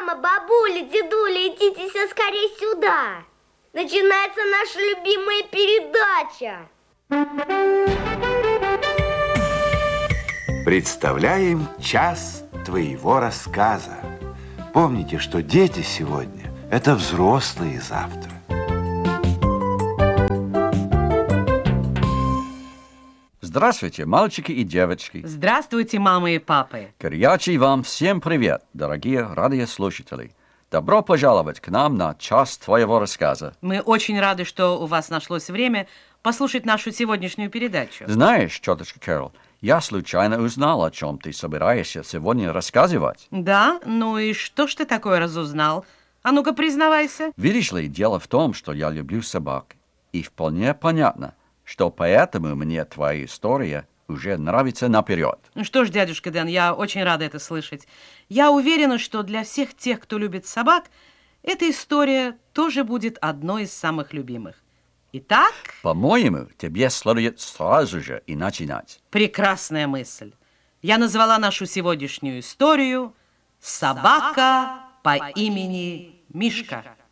Мама, бабуля, дедуля, идите все скорее сюда. Начинается наша любимая передача. Представляем час твоего рассказа. Помните, что дети сегодня – это взрослые завтра. Здравствуйте, мальчики и девочки. Здравствуйте, мамы и папы. Горячий вам всем привет, дорогие радиослушатели. Добро пожаловать к нам на час твоего рассказа. Мы очень рады, что у вас нашлось время послушать нашу сегодняшнюю передачу. Знаешь, тетушка Кэрол, я случайно узнал, о чем ты собираешься сегодня рассказывать. Да? Ну и что ж ты такое разузнал? А ну-ка, признавайся. Видишь ли, дело в том, что я люблю собак. И вполне понятно, что поэтому мне твоя история уже нравится наперед. Ну что ж, дядюшка Дэн, я очень рада это слышать. Я уверена, что для всех тех, кто любит собак, эта история тоже будет одной из самых любимых. Итак... По-моему, тебе следует сразу же и начинать. Прекрасная мысль. Я назвала нашу сегодняшнюю историю «Собака по имени Мишка».